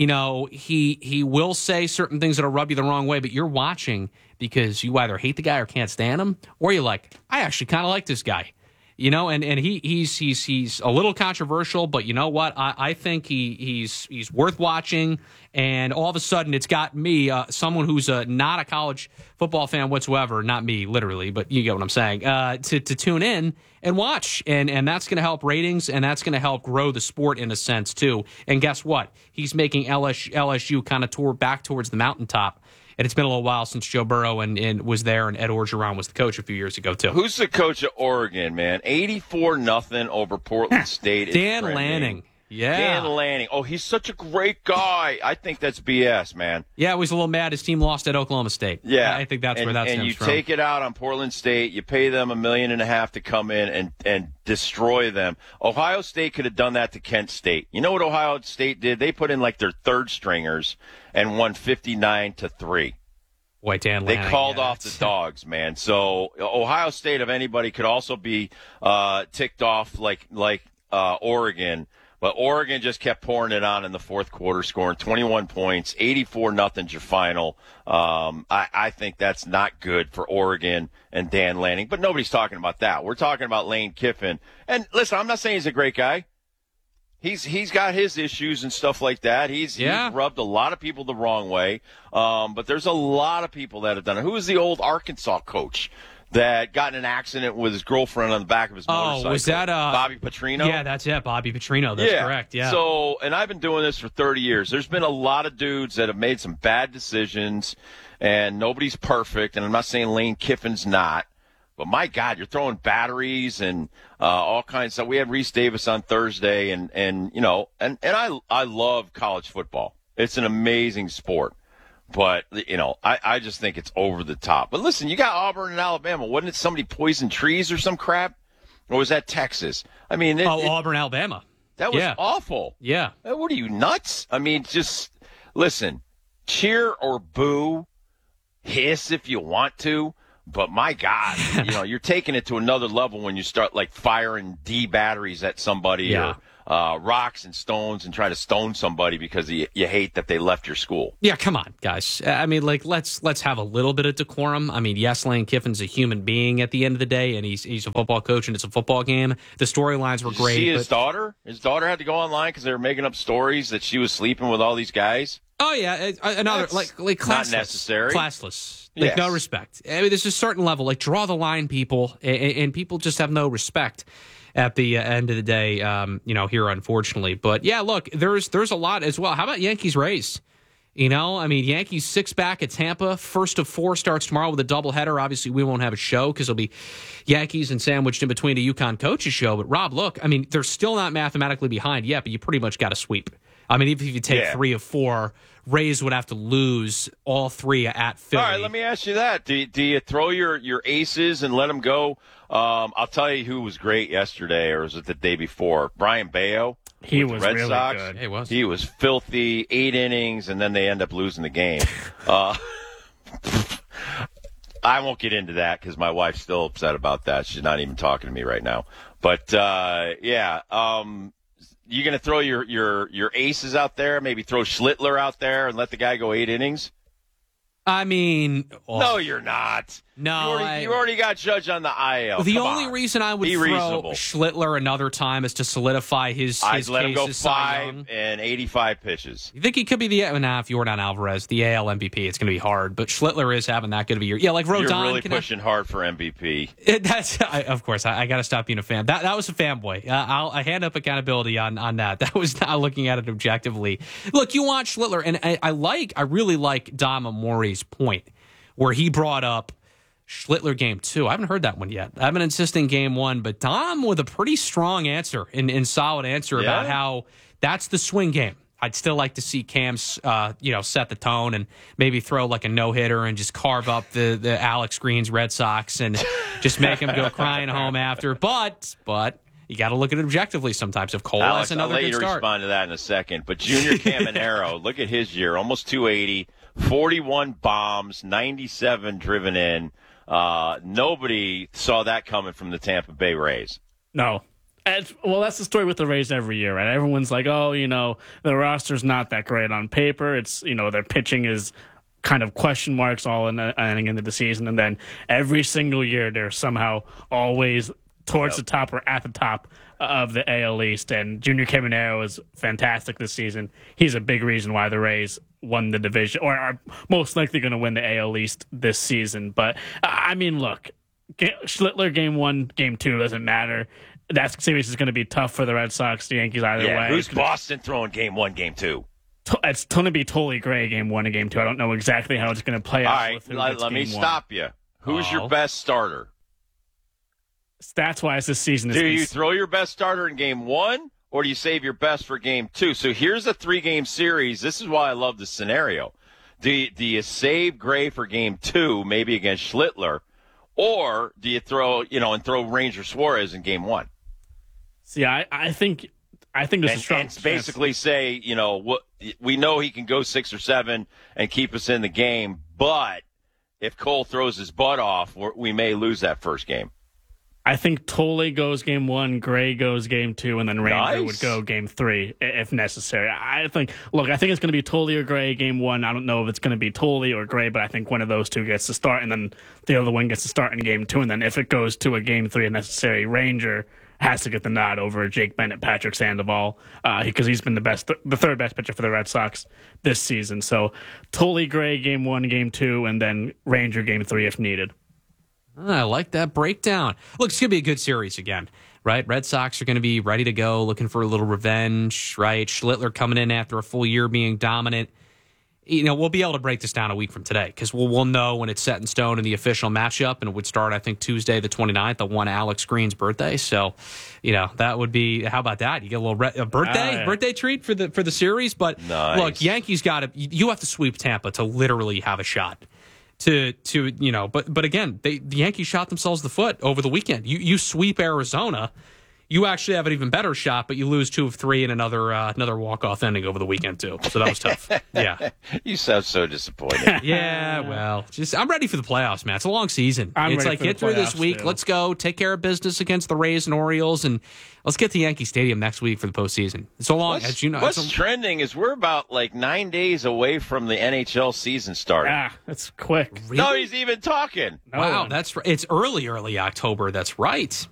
He will say certain things that'll rub you the wrong way, but you're watching because you either hate the guy or can't stand him, or you're like, I actually kind of like this guy. And he's a little controversial, but you know what? I think he's worth watching. And all of a sudden, it's got me, someone who's not a college football fan whatsoever, not me literally, but you get what I'm saying, to tune in and watch. And that's going to help ratings, and that's going to help grow the sport in a sense too. And guess what? He's making LSU kind of tour back towards the mountaintop. And it's been a little while since Joe Burrow and was there, and Ed Orgeron was the coach a few years ago, too. Who's the coach of Oregon, man? 84-0 over Portland State. Dan Lanning. Yeah. Dan Lanning. Oh, he's such a great guy. I think that's BS, man. Yeah, he was a little mad his team lost at Oklahoma State. Yeah. I think that's where that stems from. And you take it out on Portland State. You pay them $1.5 million to come in and destroy them. Ohio State could have done that to Kent State. You know what Ohio State did? They put in like their third stringers and won 59-3. Boy, Dan Lanning. They called off the dogs, man. So Ohio State, if anybody, could also be ticked off like Oregon. But Oregon just kept pouring it on in the fourth quarter, scoring 21 points, 84-0 your final. I think that's not good for Oregon and Dan Lanning. But nobody's talking about that. We're talking about Lane Kiffin. And listen, I'm not saying he's a great guy. He's got his issues and stuff like that. He's rubbed a lot of people the wrong way. But there's a lot of people that have done it. Who was the old Arkansas coach that got in an accident with his girlfriend on the back of his motorcycle? Oh, was that Bobby Petrino? Yeah, that's it. Bobby Petrino. That's correct. Yeah. So, and I've been doing this for 30 years. There's been a lot of dudes that have made some bad decisions, and nobody's perfect. And I'm not saying Lane Kiffin's not. But my God, you're throwing batteries and all kinds of stuff. We had Reese Davis on Thursday, and I love college football. It's an amazing sport. But, I just think it's over the top. But listen, you got Auburn and Alabama. Wasn't it somebody poisoned trees or some crap? Or was that Texas? I mean, Auburn, Alabama. That was awful. Yeah. What are you, nuts? I mean, just listen, cheer or boo, hiss if you want to. But my God, you're taking it to another level when you start like firing D batteries at somebody or rocks and stones and try to stone somebody because you hate that they left your school. Yeah, come on, guys. I mean, like let's have a little bit of decorum. I mean, yes, Lane Kiffin's a human being at the end of the day, and he's a football coach, and it's a football game. The storylines were great. See his daughter? His daughter had to go online because they were making up stories that she was sleeping with all these guys. Oh yeah, another like classless, not necessary, classless. Like, no respect. I mean, there's a certain level. Like, draw the line, people. And people just have no respect at the end of the day, here, unfortunately. But, yeah, look, there's a lot as well. How about Yankees-Rays? I mean, Yankees 6 back at Tampa. First of 4 starts tomorrow with a doubleheader. Obviously, we won't have a show because it'll be Yankees and sandwiched in between the UConn coaches show. But, Rob, look, I mean, they're still not mathematically behind yet, but you pretty much got to sweep. I mean, even if you take 3 of 4, Rays would have to lose all 3 at Philly. All right, let me ask you that. Do you throw your aces and let them go? I'll tell you who was great yesterday, or was it the day before? Brian Bayo. He was Red really Sox. good. He was filthy. 8 innings, and then they end up losing the game. I won't get into that because my wife's still upset about that. She's not even talking to me right now. But, you going to throw your aces out there, maybe throw Schlittler out there and let the guy go 8 innings? I mean... No, you're not. No, you already got Judge on the IL. The only reason I would throw Schlittler another time is to solidify his I'd let him go case 5 and 85 pitches. You think he could be the... if Yordan Alvarez, the AL MVP, it's going to be hard. But Schlittler is having that good of a year. Yeah, like Rodon... You're really pushing hard for MVP. Of course, I got to stop being a fan. That was a fanboy. I hand up accountability on that. That was not looking at it objectively. Look, you watch Schlittler, and I really like Dom Amori's point, where he brought up Schlittler game 2. I haven't heard that one yet. I've been insisting game 1, but Dom with a pretty strong answer and solid answer about how that's the swing game. I'd still like to see Cam, set the tone and maybe throw like a no-hitter and just carve up the Alex Green's Red Sox and just make him go crying home after. But you got to look at it objectively sometimes. If Cole has another I'll let good you start. Respond to that in a second. But Junior Caminero, look at his year, almost 280, 41 bombs, 97 driven in. Nobody saw that coming from the Tampa Bay Rays. No. Well, that's the story with the Rays every year, right? Everyone's like, the roster's not that great on paper. It's, their pitching is kind of question marks all in the end of the season. And then every single year they're somehow always towards the top or at the top of the AL East. And Junior Caminero is fantastic this season. He's a big reason why the Rays won the division, or are most likely going to win the AL East this season. But, look, Schlittler game 1, game 2 doesn't matter. That series is going to be tough for the Red Sox, the Yankees either way. Who's Boston throwing game 1, game 2? It's going to be totally Gray game 1 and game 2. I don't know exactly how it's going to play out. All right, let me stop you. Who's your best starter? Stats-wise this season. Do you throw your best starter in game 1, or do you save your best for game 2? So here's a 3-game series. This is why I love this scenario. Do you save Gray for game 2, maybe against Schlittler, or do you throw Ranger Suarez in game 1? See, I think there's a strong chance. Basically say, we know he can go 6 or 7 and keep us in the game, but if Cole throws his butt off, we may lose that first game. I think Tolley goes game 1, Gray goes game 2, and then Ranger Nice. would go game 3 if necessary. I think it's going to be Tolley or Gray game 1. I don't know if it's going to be Tolley or Gray, but I think one of those two gets to start, and then the other one gets to start in game 2. And then if it goes to a game 3 if necessary, Ranger has to get the nod over Jake Bennett, Patrick Sandoval, because he's been the third best pitcher for the Red Sox this season. So Tolley, Gray game 1, game 2, and then Ranger game 3 if needed. I like that breakdown. Look, it's going to be a good series again, right? Red Sox are going to be ready to go, looking for a little revenge, right? Schlittler coming in after a full year being dominant. We'll be able to break this down a week from today because we'll know when it's set in stone in the official matchup, and it would start, I think, Tuesday the 29th, on Alex Green's birthday. So, that would be, how about that? You get a little birthday treat for the series. But nice. Look, Yankees you have to sweep Tampa to literally have a shot. But again, the Yankees shot themselves the foot over the weekend. You sweep Arizona, you actually have an even better shot, but you lose 2 of 3 in another walk-off inning over the weekend too. So that was tough. Yeah, you sound so disappointed. Yeah, well, I'm ready for the playoffs, man. It's a long season. It's like get through this week. Too. Let's go take care of business against the Rays and Orioles, and let's get to Yankee Stadium next week for the postseason. So long, as you know. What's trending is we're about 9 days away from the NHL season starting. That's quick. Really? No, he's even talking. Wow, that's right. It's early October. That's right.